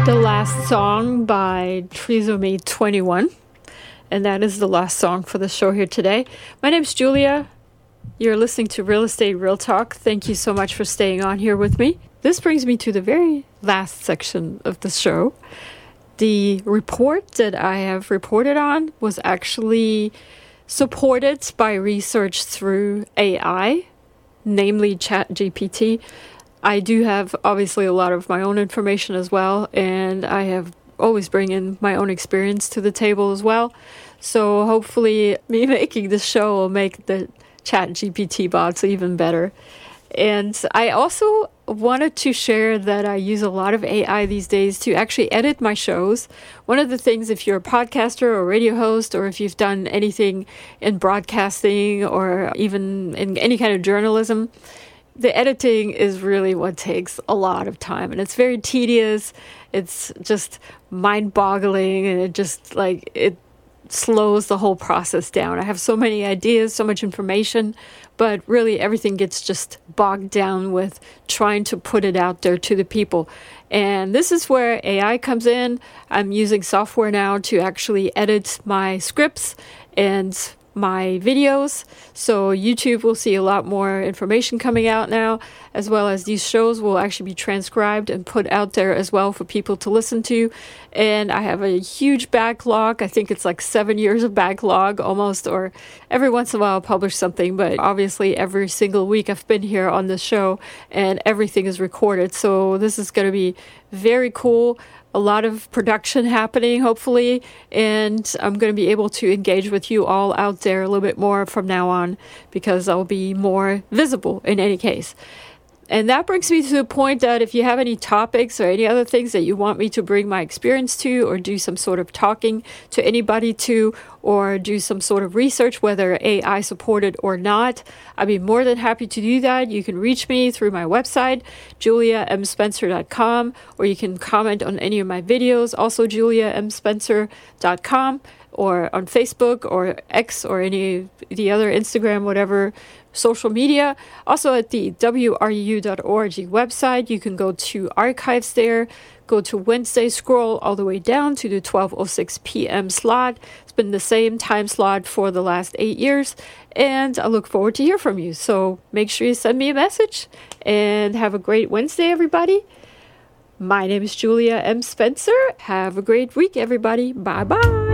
The last song by Trisomy 21, and that is the last song for the show here today. My name's Julia. You're listening to Real Estate Real Talk. Thank you so much for staying on here with me. This brings me to the very last section of the show. The report that I have reported on was actually supported by research through AI, namely ChatGPT. I do have obviously a lot of my own information as well, and I have always bring in my own experience to the table as well. So hopefully me making this show will make the ChatGPT bots even better. And I also wanted to share that I use a lot of AI these days to actually edit my shows. One of the things, if you're a podcaster or radio host, or if you've done anything in broadcasting or even in any kind of journalism, the editing is really what takes a lot of time, and it's very tedious. It's just mind-boggling, and it slows the whole process down. I have so many ideas, so much information, but really everything gets just bogged down with trying to put it out there to the people. And this is where AI comes in. I'm using software now to actually edit my scripts and my videos, so YouTube will see a lot more information coming out now, as well as these shows will actually be transcribed and put out there as well for people to listen to. And I have a huge backlog. I think it's like 7 years of backlog almost, or every once in a while I'll publish something, but obviously every single week I've been here on the show and everything is recorded. So this is going to be very cool. A lot of production happening, hopefully, and I'm going to be able to engage with you all out there a little bit more from now on, because I'll be more visible in any case. And that brings me to the point that if you have any topics or any other things that you want me to bring my experience to, or do some sort of talking to anybody to, or do some sort of research, whether AI supported or not, I'd be more than happy to do that. You can reach me through my website, juliamspencer.com, or you can comment on any of my videos, also juliamspencer.com, or on Facebook or X or any of the other Instagram, whatever social media. Also at the wreu.org website, you can go to archives there, go to Wednesday, scroll all the way down to the 12:06 p.m. slot. It's been the same time slot for the last 8 years, and I look forward to hear from you. So make sure you send me a message, and have a great Wednesday, everybody. My name is Julia M. Spencer. Have a great week, everybody. Bye-bye.